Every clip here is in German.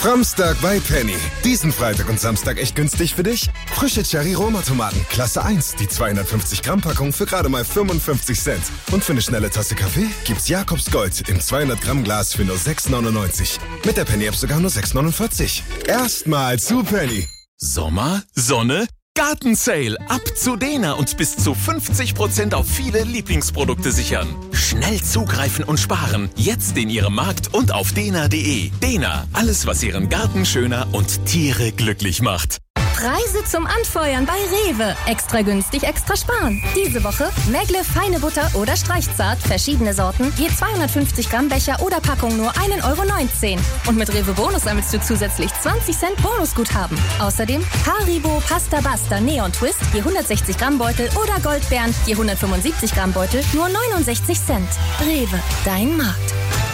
Framstag bei Penny. Diesen Freitag und Samstag echt günstig für dich? Frische Cherry-Roma-Tomaten, Klasse 1, die 250-Gramm-Packung für gerade mal 55 Cent. Und für eine schnelle Tasse Kaffee gibt's Jakobs Gold im 200-Gramm-Glas für nur 6,99. Mit der Penny-App sogar nur 6,49. Erstmal zu Penny. Sommer, Sonne, Gartensale. Ab zu Dena und bis zu 50% auf viele Lieblingsprodukte sichern. Schnell zugreifen und sparen. Jetzt in Ihrem Markt und auf dena.de. Dena, alles was Ihren Garten schöner und Tiere glücklich macht. Preise zum Anfeuern bei Rewe. Extra günstig, extra sparen. Diese Woche Megle feine Butter oder Streichzart, verschiedene Sorten, je 250 Gramm Becher oder Packung nur 1,19 €. Und mit Rewe Bonus sammelst du zusätzlich 20 Cent Bonusguthaben. Außerdem Haribo Pasta Basta Neon Twist, je 160 Gramm Beutel oder Goldbeeren, je 175 Gramm Beutel, nur 69 Cent. Rewe, dein Markt.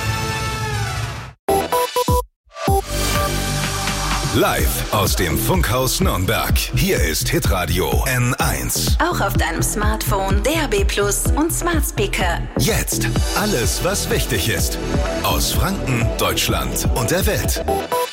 Live aus dem Funkhaus Nürnberg. Hier ist Hitradio N1. Auch auf deinem Smartphone, DAB+ und Smart Speaker. Jetzt alles, was wichtig ist. Aus Franken, Deutschland und der Welt.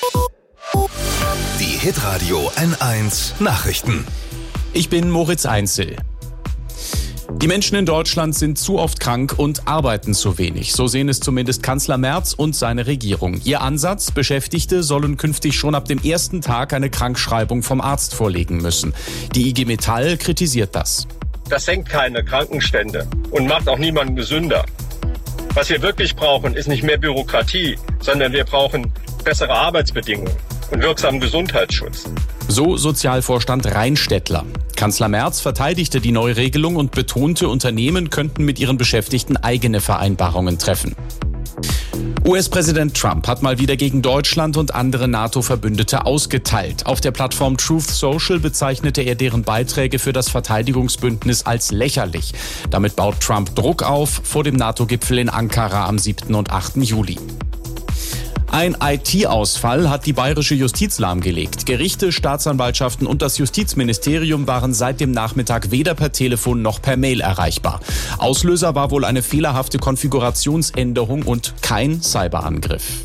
Die Hitradio N1 Nachrichten. Ich bin Moritz Einzel. Die Menschen in Deutschland sind zu oft krank und arbeiten zu wenig. So sehen es zumindest Kanzler Merz und seine Regierung. Ihr Ansatz: Beschäftigte sollen künftig schon ab dem ersten Tag eine Krankschreibung vom Arzt vorlegen müssen. Die IG Metall kritisiert das. Das senkt keine Krankenstände und macht auch niemanden gesünder. Was wir wirklich brauchen, ist nicht mehr Bürokratie, sondern wir brauchen bessere Arbeitsbedingungen und wirksamen Gesundheitsschutz. So Sozialvorstand Rheinstädtler. Kanzler Merz verteidigte die Neuregelung und betonte, Unternehmen könnten mit ihren Beschäftigten eigene Vereinbarungen treffen. US-Präsident Trump hat mal wieder gegen Deutschland und andere NATO-Verbündete ausgeteilt. Auf der Plattform Truth Social bezeichnete er deren Beiträge für das Verteidigungsbündnis als lächerlich. Damit baut Trump Druck auf vor dem NATO-Gipfel in Ankara am 7. und 8. Juli. Ein IT-Ausfall hat die bayerische Justiz lahmgelegt. Gerichte, Staatsanwaltschaften und das Justizministerium waren seit dem Nachmittag weder per Telefon noch per Mail erreichbar. Auslöser war wohl eine fehlerhafte Konfigurationsänderung und kein Cyberangriff.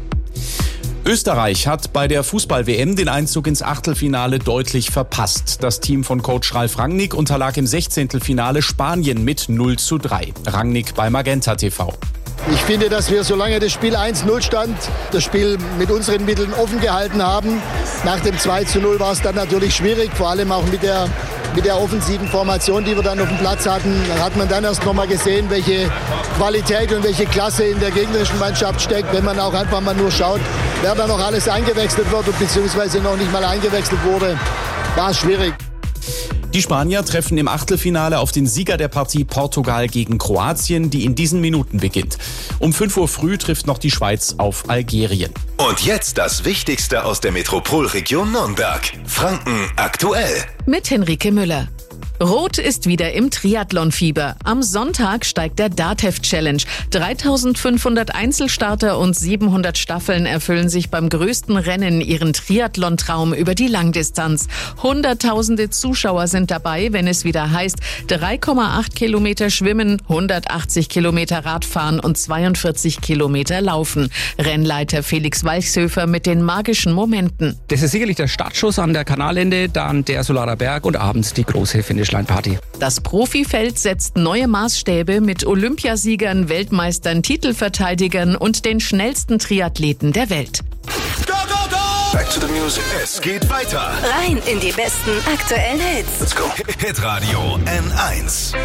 Österreich hat bei der Fußball-WM den Einzug ins Achtelfinale deutlich verpasst. Das Team von Coach Ralf Rangnick unterlag im 16. Finale Spanien mit 0:3. Rangnick bei Magenta TV. Ich finde, dass wir, solange das Spiel 1:0 stand, das Spiel mit unseren Mitteln offen gehalten haben. Nach dem 2:0 war es dann natürlich schwierig, vor allem auch mit der offensiven Formation, die wir dann auf dem Platz hatten. Da hat man dann erst noch mal gesehen, welche Qualität und welche Klasse in der gegnerischen Mannschaft steckt, wenn man auch einfach mal nur schaut, wer da noch alles eingewechselt wird, beziehungsweise noch nicht mal eingewechselt wurde, war es schwierig. Die Spanier treffen im Achtelfinale auf den Sieger der Partie Portugal gegen Kroatien, die in diesen Minuten beginnt. Um 5 Uhr früh trifft noch die Schweiz auf Algerien. Und jetzt das Wichtigste aus der Metropolregion Nürnberg. Franken aktuell. Mit Henrike Müller. Rot ist wieder im Triathlon-Fieber. Am Sonntag steigt der DATEV Challenge. 3500 Einzelstarter und 700 Staffeln erfüllen sich beim größten Rennen ihren Triathlon-Traum über die Langdistanz. Hunderttausende Zuschauer sind dabei, wenn es wieder heißt 3,8 Kilometer schwimmen, 180 Kilometer Radfahren und 42 Kilometer laufen. Rennleiter Felix Walchshöfer mit den magischen Momenten. Das ist sicherlich der Startschuss an der Kanalende, dann der Solarer Berg und abends die große Finishline-Party. Das Profifeld setzt neue Maßstäbe mit Olympiasiegern, Weltmeistern, Titelverteidigern und den schnellsten Triathleten der Welt. Go, go, go! Back to the music. Es geht weiter. Rein in die besten aktuellen Hits. Let's go. Hitradio N1.